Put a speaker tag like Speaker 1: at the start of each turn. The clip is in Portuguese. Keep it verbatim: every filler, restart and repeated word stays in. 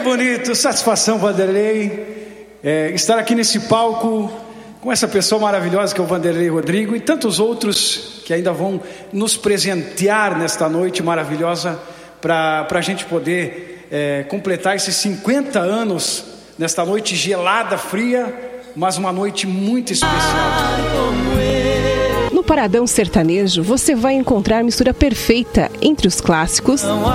Speaker 1: que bonito, satisfação, Vanderlei, é, estar aqui nesse palco com essa pessoa maravilhosa que é o Vanderlei Rodrigo e tantos outros que ainda vão nos presentear nesta noite maravilhosa para a gente poder é, completar esses cinquenta anos nesta noite gelada, fria, mas uma noite muito especial.
Speaker 2: No Paradão Sertanejo, você vai encontrar a mistura perfeita entre os clássicos